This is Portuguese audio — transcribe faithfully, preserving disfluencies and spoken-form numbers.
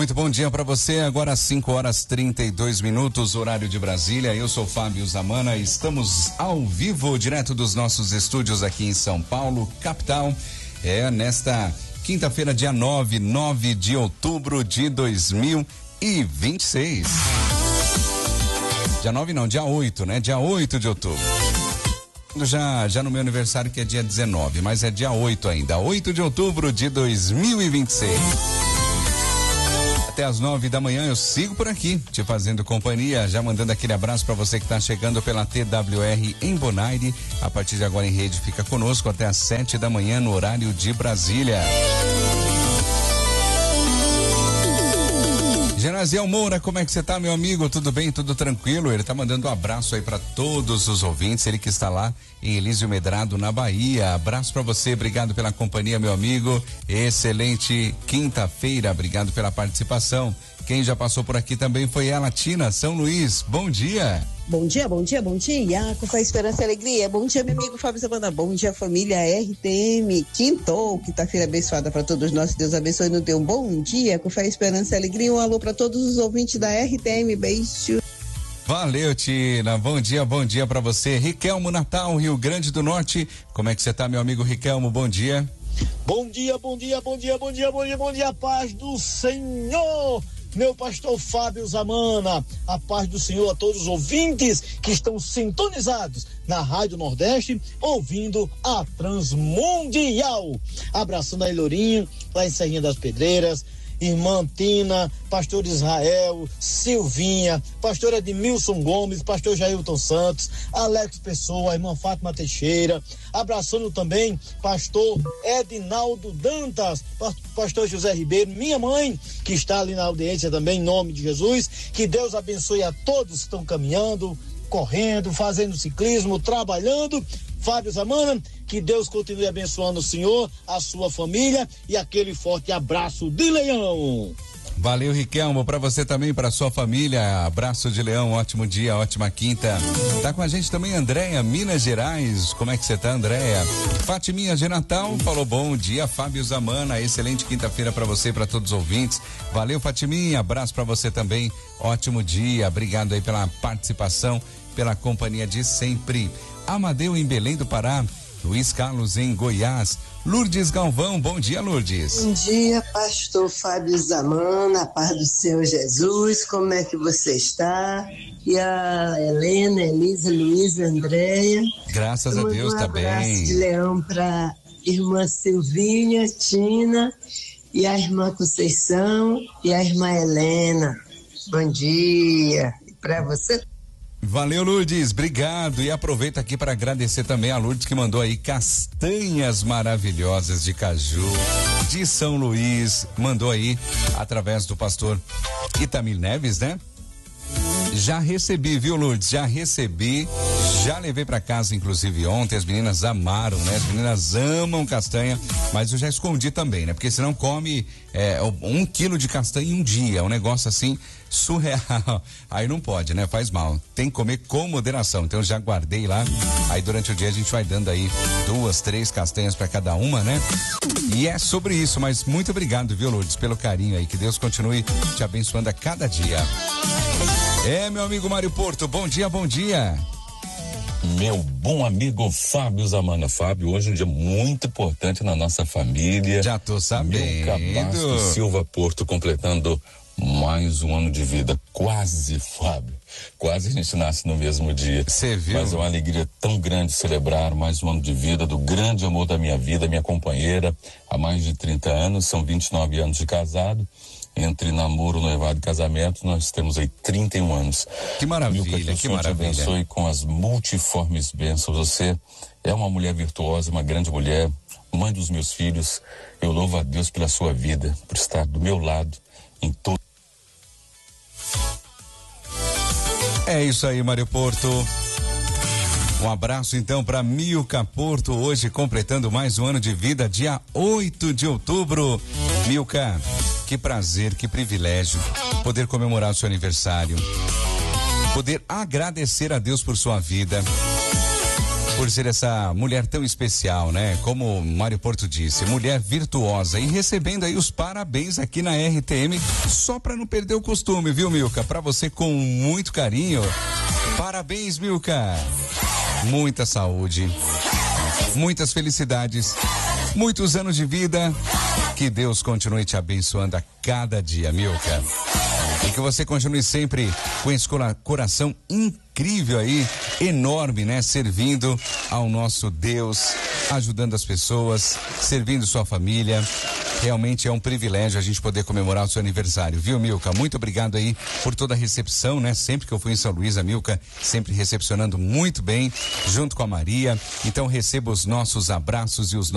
Muito bom dia para você. Agora cinco horas trinta e dois minutos, horário de Brasília. Eu sou Fábio Zamana. Estamos ao vivo, direto dos nossos estúdios aqui em São Paulo, capital. É nesta quinta-feira, dia nove, nove de outubro de dois mil e vinte e seis. Dia nove não, dia oito, né? Dia oito de outubro. Já, já no meu aniversário, que é dia dezenove, mas é dia oito ainda. oito de outubro de dois mil e vinte e seis. Até às nove da manhã eu sigo por aqui, te fazendo companhia, já mandando aquele abraço para você que está chegando pela T W R em Bonaire. A partir de agora em rede, fica conosco até às sete da manhã no horário de Brasília. Genasiel Moura, como é que você tá, meu amigo? Tudo bem? Tudo tranquilo? Ele tá mandando um abraço aí para todos os ouvintes, ele que está lá em Elísio Medrado, na Bahia. Abraço para você, obrigado pela companhia, meu amigo. Excelente quinta-feira, obrigado pela participação. Quem já passou por aqui também foi ela, Tina, São Luís. Bom dia. Bom dia, bom dia, bom dia, com fé, esperança e alegria. Bom dia, meu amigo Fábio Zamana. Bom dia, família R T M. Quintou, quinta-feira abençoada para todos nós. Deus abençoe e nos dê um bom dia, com fé, esperança e alegria. Um alô para todos os ouvintes da R T M. Beijo. Valeu, Tina. Bom dia, bom dia para você. Riquelmo, Natal, Rio Grande do Norte. Como é que você tá, meu amigo Riquelmo? Bom dia. Bom dia, bom dia, bom dia, bom dia, bom dia, bom dia. Paz do Senhor. Meu pastor Fábio Zamana, a paz do Senhor a todos os ouvintes que estão sintonizados na Rádio Nordeste, ouvindo a Transmundial. Abraçando a Elorinho, lá em Serrinha das Pedreiras, irmã Tina, pastor Israel, Silvinha, pastor Edmilson Gomes, pastor Jailton Santos, Alex Pessoa, irmã Fátima Teixeira, abraçando também pastor Edinaldo Dantas, pastor José Ribeiro, minha mãe, que está ali na audiência também, em nome de Jesus. Que Deus abençoe a todos que estão caminhando, correndo, fazendo ciclismo, trabalhando. Fábio Zamana, que Deus continue abençoando o senhor, a sua família, e aquele forte abraço de leão. Valeu, Riquelmo, para você também, para sua família, abraço de leão, ótimo dia, ótima quinta. Tá com a gente também Andréia, Minas Gerais. Como é que você tá, Andréia? Fatiminha de Natal falou bom dia, Fábio Zamana, excelente quinta-feira para você e para todos os ouvintes. Valeu, Fatiminha, abraço para você também, ótimo dia, obrigado aí pela participação, pela companhia de sempre. Amadeu em Belém do Pará, Luiz Carlos em Goiás, Lourdes Galvão, bom dia, Lourdes. Bom dia, pastor Fábio Zamana, a paz do Senhor Jesus, como é que você está? E a Helena, Elisa, Luísa, Andréia. Graças a Deus, tá bem. Um abraço de leão para irmã Silvinha, Tina, e a irmã Conceição e a irmã Helena. Bom dia. E para você? Valeu, Lourdes, obrigado, e aproveito aqui para agradecer também a Lourdes que mandou aí castanhas maravilhosas de caju de São Luís, mandou aí através do pastor Itamir Neves, né? Já recebi, viu, Lourdes? Já recebi, já levei para casa, inclusive ontem, as meninas amaram, né? As meninas amam castanha, mas eu já escondi também, né? Porque senão come é, um quilo de castanha em um dia, é um negócio assim surreal. Aí não pode, né? Faz mal. Tem que comer com moderação. Então eu já guardei lá. Aí durante o dia a gente vai dando aí duas, três castanhas para cada uma, né? E é sobre isso, mas muito obrigado, viu, Lourdes, pelo carinho aí. Que Deus continue te abençoando a cada dia. É, meu amigo Mário Porto, bom dia, bom dia. Meu bom amigo Fábio Zamana. Fábio, hoje é um dia muito importante na nossa família. Já tô sabendo. Cabasto Silva Porto completando mais um ano de vida. Quase, Fábio. Quase a gente nasce no mesmo dia. Você viu? Mas é uma alegria tão grande celebrar mais um ano de vida do grande amor da minha vida, minha companheira, há mais de trinta anos, são vinte e nove anos de casado. Entre namoro, noivado e casamento, nós temos aí trinta e um anos. Que maravilha, Milka, que, que maravilha. Te abençoe com as multiformes bênçãos. Você é uma mulher virtuosa, uma grande mulher, mãe dos meus filhos. Eu louvo a Deus pela sua vida, por estar do meu lado em todo. É isso aí, Mário Porto. Um abraço então para Milka Porto, hoje completando mais um ano de vida, dia oito de outubro. Milka, que prazer, que privilégio poder comemorar o seu aniversário, poder agradecer a Deus por sua vida, por ser essa mulher tão especial, né? Como o Mário Porto disse, mulher virtuosa, e recebendo aí os parabéns aqui na R T M, só para não perder o costume, viu, Milka? Para você com muito carinho. Parabéns, Milka. Muita saúde, muitas felicidades, muitos anos de vida. Que Deus continue te abençoando a cada dia, Milka. E que você continue sempre com esse coração incrível aí, enorme, né? Servindo ao nosso Deus, ajudando as pessoas, servindo sua família. Realmente é um privilégio a gente poder comemorar o seu aniversário, viu, Milka? Muito obrigado aí por toda a recepção, né? Sempre que eu fui em São Luís, a Milka sempre recepcionando muito bem, junto com a Maria. Então receba os nossos abraços e os